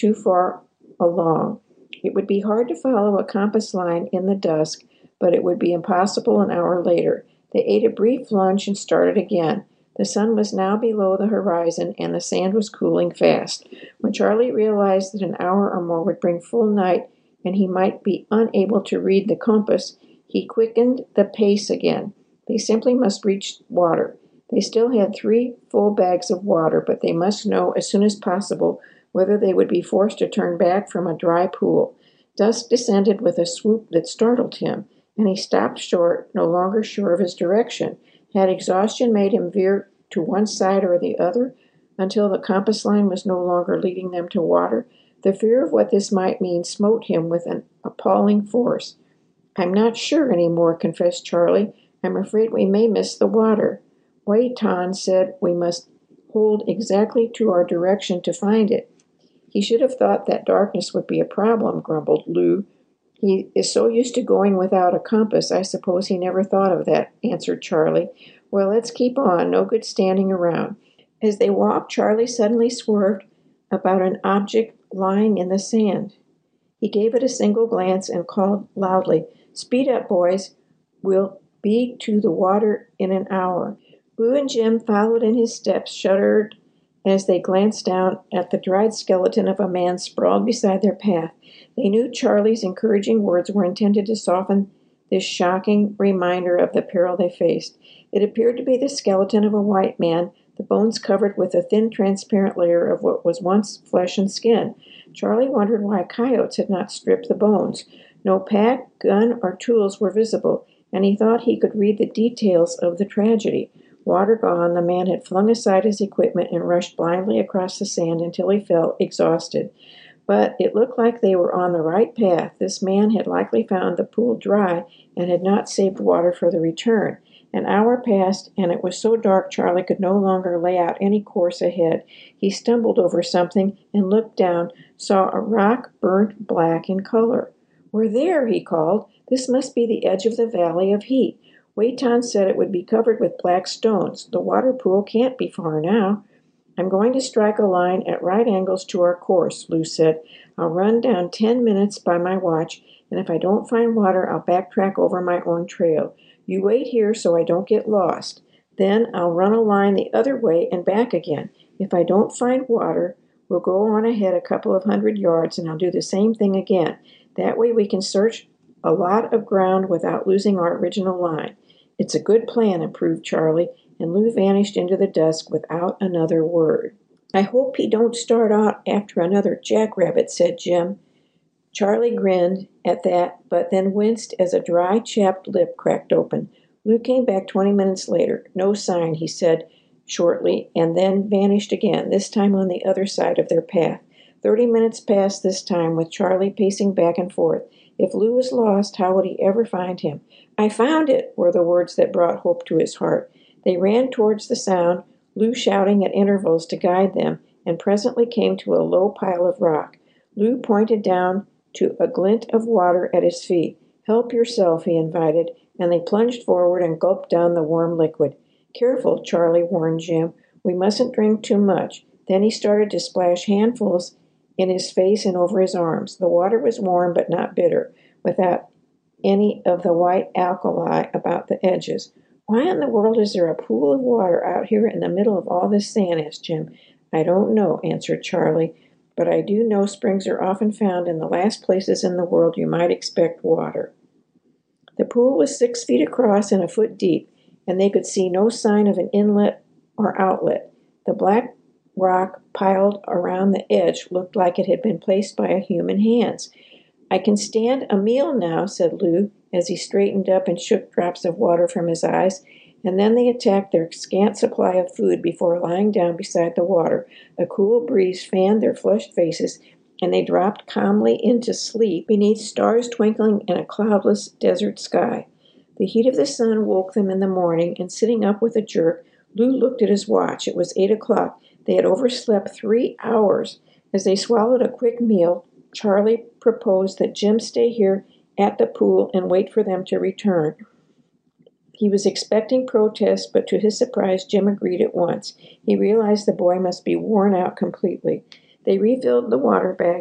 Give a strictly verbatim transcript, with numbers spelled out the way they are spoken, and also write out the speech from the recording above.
too far along. It would be hard to follow a compass line in the dusk, but it would be impossible an hour later. They ate a brief lunch and started again. The sun was now below the horizon, and the sand was cooling fast. When Charlie realized that an hour or more would bring full night, and he might be unable to read the compass, he quickened the pace again. They simply must reach water. They still had three full bags of water, but they must know as soon as possible whether they would be forced to turn back from a dry pool. Dusk descended with a swoop that startled him, and he stopped short, no longer sure of his direction. Had exhaustion made him veer to one side or the other until the compass line was no longer leading them to water? The fear of what this might mean smote him with an appalling force. "I'm not sure any more," confessed Charlie. "I'm afraid we may miss the water. Wei Tan said we must hold exactly to our direction to find it." "He should have thought that darkness would be a problem," grumbled Lou. "He is so used to going without a compass, I suppose he never thought of that," answered Charlie. "Well, let's keep on. No good standing around." As they walked, Charlie suddenly swerved about an object lying in the sand. He gave it a single glance and called loudly, "Speed up, boys. We'll be to the water in an hour." Lou and Jim followed in his steps, shuddered as they glanced down at the dried skeleton of a man sprawled beside their path. They knew Charlie's encouraging words were intended to soften this shocking reminder of the peril they faced. It appeared to be the skeleton of a white man, the bones covered with a thin transparent layer of what was once flesh and skin. Charlie wondered why coyotes had not stripped the bones. No pack, gun, or tools were visible, and he thought he could read the details of the tragedy. Water gone, the man had flung aside his equipment and rushed blindly across the sand until he fell exhausted. But it looked like they were on the right path. This man had likely found the pool dry and had not saved water for the return. An hour passed, and it was so dark Charlie could no longer lay out any course ahead. He stumbled over something and looked down, saw a rock burnt black in color. "We're there," he called. "This must be the edge of the Valley of Heat. Wei Tan said it would be covered with black stones. The water pool can't be far now." "I'm going to strike a line at right angles to our course," Lou said. "I'll run down ten minutes by my watch, and if I don't find water, I'll backtrack over my own trail. You wait here so I don't get lost. Then I'll run a line the other way and back again. If I don't find water, we'll go on ahead a couple of hundred yards, and I'll do the same thing again. That way we can search a lot of ground without losing our original line." "It's a good plan," approved Charlie, and Lou vanished into the dusk without another word. "I hope he don't start out after another jackrabbit," said Jim. Charlie grinned at that, but then winced as a dry, chapped lip cracked open. Lou came back twenty minutes later. "No sign," he said shortly, and then vanished again, this time on the other side of their path. Thirty minutes passed this time, with Charlie pacing back and forth. If Lou was lost, how would he ever find him? "I found it," were the words that brought hope to his heart. They ran towards the sound, Lou shouting at intervals to guide them, and presently came to a low pile of rock. Lou pointed down to a glint of water at his feet. "Help yourself," he invited, and they plunged forward and gulped down the warm liquid. "Careful," Charlie warned Jim. "We mustn't drink too much." Then he started to splash handfuls in his face and over his arms. The water was warm but not bitter, without any of the white alkali about the edges. "Why in the world is there a pool of water out here in the middle of all this sand?" asked Jim. "I don't know," answered Charlie, "but I do know springs are often found in the last places in the world you might expect water." The pool was six feet across and a foot deep, and they could see no sign of an inlet or outlet. The black rock piled around the edge looked like it had been placed by a human hands. "I can stand a meal now," said Lou, as he straightened up and shook drops of water from his eyes. And then they attacked their scant supply of food before lying down beside the water. A cool breeze fanned their flushed faces, and they dropped calmly into sleep beneath stars twinkling in a cloudless desert sky. The heat of the sun woke them in the morning, and sitting up with a jerk, Lou looked at his watch. It was eight o'clock. They had overslept three hours. As they swallowed a quick meal, Charlie proposed that Jim stay here at the pool and wait for them to return. He was expecting protest, but to his surprise, Jim agreed at once. He realized the boy must be worn out completely. They refilled the water bag